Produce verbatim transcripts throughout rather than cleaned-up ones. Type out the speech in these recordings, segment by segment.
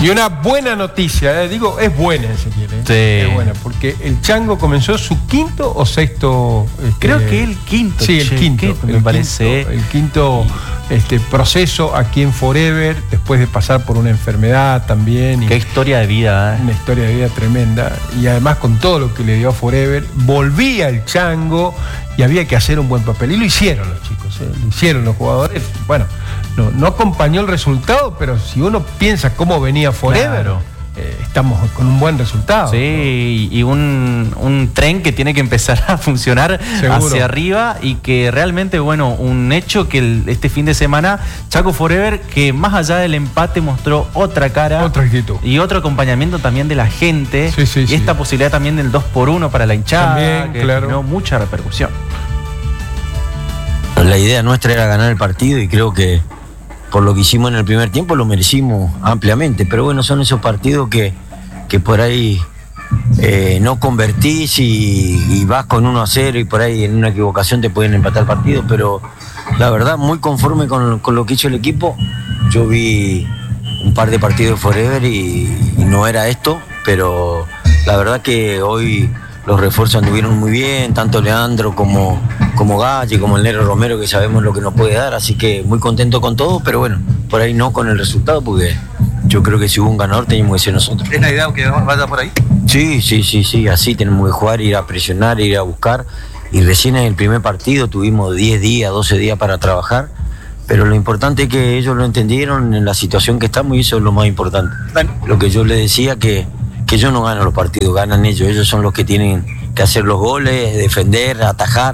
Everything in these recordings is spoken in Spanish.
Y una buena noticia, eh, digo, es buena, Ezequiel, ¿eh? Sí. Es buena, porque el Chango comenzó su quinto o sexto... Este, Creo que el quinto. Sí, el che, quinto. ¿qué me el parece? Quinto, el quinto este, proceso aquí en Forever, después de pasar por una enfermedad también. Y qué historia de vida, ¿eh? Una historia de vida tremenda. Y además con todo lo que le dio a Forever, volvía el Chango y había que hacer un buen papel. Y lo hicieron los chicos, ¿eh? Lo hicieron los jugadores. Bueno, no, no acompañó el resultado, pero si uno piensa cómo venía Forever, claro. eh, estamos con un buen resultado. Sí, ¿no? Y un, un tren que tiene que empezar a funcionar Seguro. Hacia arriba y que realmente, bueno, un hecho que el, este fin de semana, Chaco Forever, que más allá del empate mostró otra cara. Otra actitud. Y otro acompañamiento también de la gente. Sí, sí, y sí. esta posibilidad también del dos por uno para la hinchada. También, que claro. generó mucha repercusión. La idea nuestra era ganar el partido y creo que por lo que hicimos en el primer tiempo lo merecimos ampliamente, pero bueno, son esos partidos que, que por ahí eh, no convertís y, y vas con uno a cero y por ahí en una equivocación te pueden empatar el partido, pero la verdad muy conforme con, con lo que hizo el equipo. Yo vi un par de partidos de Forever y, y no era esto, pero la verdad que hoy los refuerzos anduvieron muy bien, tanto Leandro como, como Galle, como el Nero Romero, que sabemos lo que nos puede dar, así que muy contento con todo, pero bueno, por ahí no con el resultado, porque yo creo que si hubo un ganador teníamos que ser nosotros. ¿Es la idea que vaya por ahí? Sí, sí, sí, sí, así tenemos que jugar, ir a presionar, ir a buscar, y recién en el primer partido tuvimos diez días, doce días para trabajar, pero lo importante es que ellos lo entendieron en la situación que estamos y eso es lo más importante. Lo que yo les decía que que yo no gano los partidos, ganan ellos, ellos son los que tienen que hacer los goles, defender, atajar,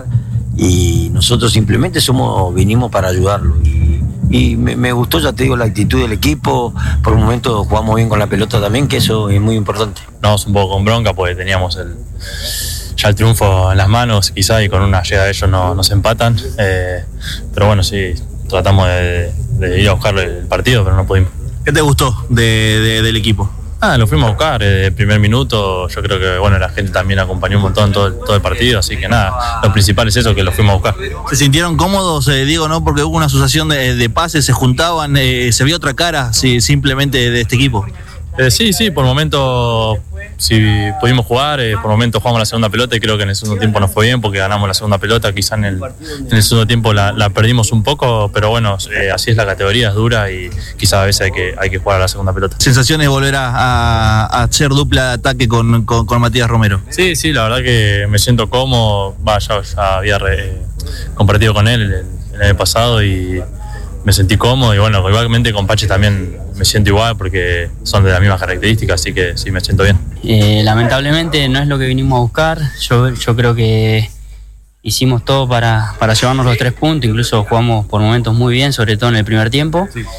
y nosotros simplemente somos, vinimos para ayudarlos. Y, y me, me gustó, ya te digo, la actitud del equipo, por un momento jugamos bien con la pelota también, que eso es muy importante. Nos un poco con bronca porque teníamos el, ya el triunfo en las manos, quizá, y con una llegada de ellos no, nos empatan, eh, pero bueno, sí, tratamos de, de ir a buscar el partido, pero no pudimos. ¿Qué te gustó de, de, del equipo? Ah, lo fuimos a buscar desde el primer minuto. Yo creo que bueno, la gente también acompañó un montón todo el, todo el partido, así que nada, lo principal es eso, que lo fuimos a buscar. ¿Se sintieron cómodos, eh, Diego, no? Porque hubo una asociación de, de pases, se juntaban, eh, se vio otra cara sí, simplemente de este equipo. Eh, sí, sí, por momentos si pudimos jugar, eh, por momentos jugamos la segunda pelota y creo que en el segundo tiempo nos fue bien porque ganamos la segunda pelota, quizá en el, en el segundo tiempo la, la perdimos un poco, pero bueno, eh, así es la categoría, es dura y quizá a veces hay que, hay que jugar a la segunda pelota. ¿Sensaciones de volver a, a, a hacer dupla de ataque con, con, con Matías Romero? Sí, sí, la verdad que me siento cómodo, va, ya, ya había re, compartido con él el, el año pasado y me sentí cómodo y bueno, igualmente con Pache también me siento igual porque son de las mismas características, así que sí, me siento bien. Eh, lamentablemente no es lo que vinimos a buscar, yo, yo creo que hicimos todo para, para llevarnos los tres puntos, incluso jugamos por momentos muy bien, sobre todo en el primer tiempo. Sí.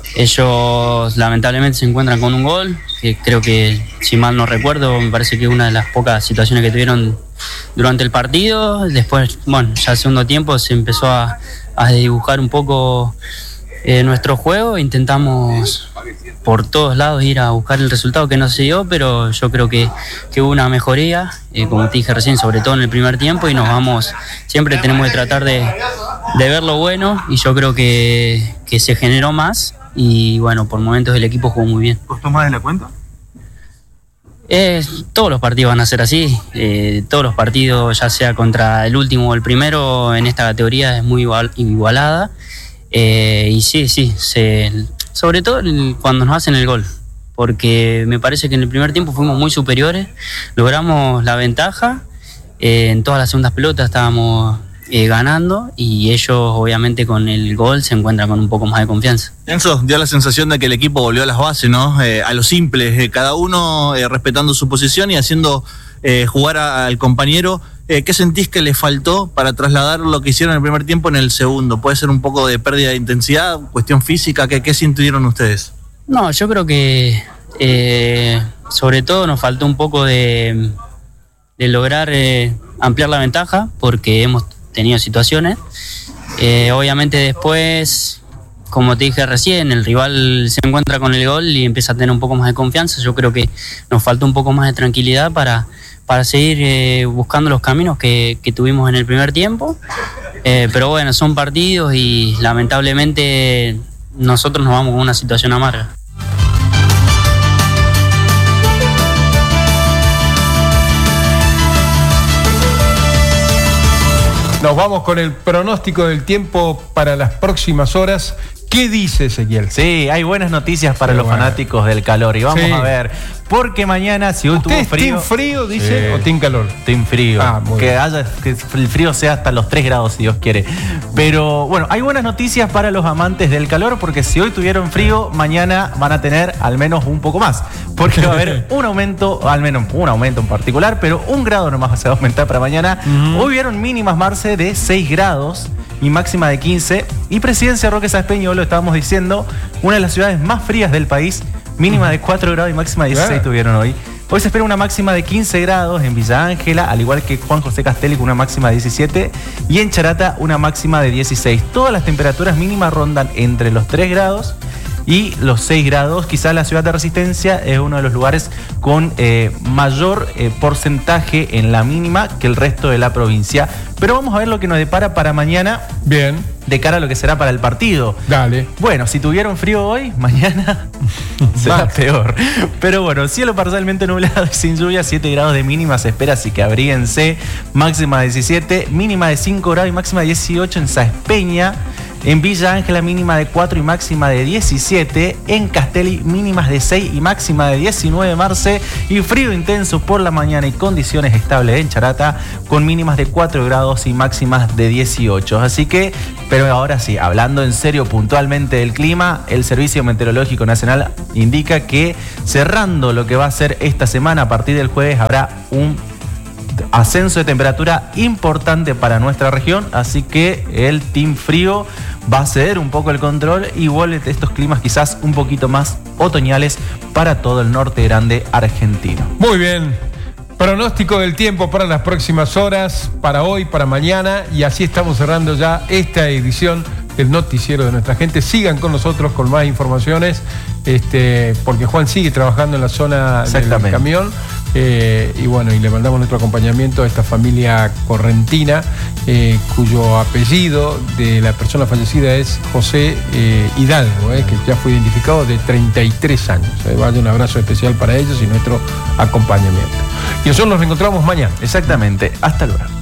Ellos lamentablemente se encuentran con un gol, que creo que, si mal no recuerdo, me parece que es una de las pocas situaciones que tuvieron durante el partido. Después, bueno, ya el segundo tiempo se empezó a, a dibujar un poco eh, nuestro juego. Intentamos por todos lados ir a buscar el resultado que no se dio, pero yo creo que, que hubo una mejoría, eh, como te dije recién, sobre todo en el primer tiempo, y nos vamos, siempre tenemos que tratar de, de ver lo bueno, y yo creo que, que se generó más. Y bueno, por momentos el equipo jugó muy bien. ¿Costó más de la cuenta? Eh, todos los partidos van a ser así. Eh, todos los partidos, ya sea contra el último o el primero, en esta categoría es muy igual, igualada. Eh, y sí, sí, se, sobre todo cuando nos hacen el gol. Porque me parece que en el primer tiempo fuimos muy superiores. Logramos la ventaja. Eh, en todas las segundas pelotas estábamos Eh, ganando, y ellos obviamente con el gol se encuentran con un poco más de confianza. Enzo, dio la sensación de que el equipo volvió a las bases, ¿no? Eh, a lo simple, eh, cada uno eh, respetando su posición y haciendo eh, jugar a, al compañero. Eh, ¿Qué sentís que le faltó para trasladar lo que hicieron en el primer tiempo en el segundo? ¿Puede ser un poco de pérdida de intensidad, cuestión física? ¿Qué, qué sintieron ustedes? No, yo creo que eh, sobre todo nos faltó un poco de, de lograr eh, ampliar la ventaja, porque hemos tenido situaciones. Eh, obviamente después, como te dije recién, el rival se encuentra con el gol y empieza a tener un poco más de confianza. Yo creo que nos faltó un poco más de tranquilidad para, para seguir eh, buscando los caminos que, que tuvimos en el primer tiempo. Eh, pero bueno, son partidos y lamentablemente nosotros nos vamos con una situación amarga. Nos vamos con el pronóstico del tiempo para las próximas horas. ¿Qué dice Ezequiel? Sí, hay buenas noticias para Sí, los bueno. fanáticos del calor. Y vamos Sí. a ver, porque mañana, si hoy ¿Usted tuvo es frío... team frío, dice, Sí. o team calor? Team frío. Ah, muy que bien. haya, que el frío sea hasta los tres grados, si Dios quiere. Pero bueno, hay buenas noticias para los amantes del calor, porque si hoy tuvieron frío, mañana van a tener al menos un poco más. Porque va a haber un aumento, al menos un aumento en particular, pero un grado nomás se va a aumentar para mañana. Uh-huh. Hoy vieron mínimas, Marce, de seis grados y máxima de quince. Y Presidencia Roque Sáenz Peña, lo estábamos diciendo, una de las ciudades más frías del país, mínima de cuatro grados y máxima de dieciséis Claro. tuvieron hoy. Hoy se espera una máxima de quince grados en Villa Ángela, al igual que Juan José Castelli con una máxima de diecisiete, y en Charata una máxima de dieciséis. Todas las temperaturas mínimas rondan entre los tres grados y los seis grados. Quizás la ciudad de Resistencia es uno de los lugares con eh, mayor eh, porcentaje en la mínima que el resto de la provincia. Pero vamos a ver lo que nos depara para mañana Bien, de cara a lo que será para el partido. dale. Bueno, si tuvieron frío hoy, mañana será Más. peor. Pero bueno, cielo parcialmente nublado y sin lluvia, siete grados de mínima se espera, así que abríguense. Máxima de diecisiete, mínima de cinco grados y máxima de dieciocho en Sáenz Peña. En Villa Ángela mínima de cuatro y máxima de diecisiete. En Castelli mínimas de seis y máxima de diecinueve, Marce. Y frío intenso por la mañana y condiciones estables en Charata con mínimas de cuatro grados y máximas de dieciocho. Así que, pero ahora sí, hablando en serio puntualmente del clima, el Servicio Meteorológico Nacional indica que cerrando lo que va a ser esta semana, a partir del jueves habrá un ascenso de temperatura importante para nuestra región, así que el team frío va a ceder un poco el control y vuelve estos climas quizás un poquito más otoñales para todo el norte grande argentino. Muy bien. Pronóstico del tiempo para las próximas horas, para hoy, para mañana, y así estamos cerrando ya esta edición del noticiero de nuestra gente. Sigan con nosotros con más informaciones, este, porque Juan sigue trabajando en la zona del Exactamente. camión. Eh, y bueno, y le mandamos nuestro acompañamiento a esta familia correntina, eh, cuyo apellido de la persona fallecida es José eh, Hidalgo, eh, que ya fue identificado, de treinta y tres años. Eh, vaya un abrazo especial para ellos y nuestro acompañamiento. Y nosotros nos reencontramos mañana. Exactamente, hasta luego.